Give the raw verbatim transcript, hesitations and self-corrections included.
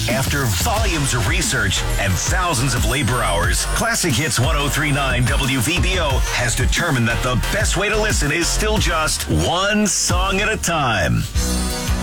After volumes of research and thousands of labor hours, Classic Hits ten thirty-nine W V B O has determined that the best way to listen is still just one song at a time.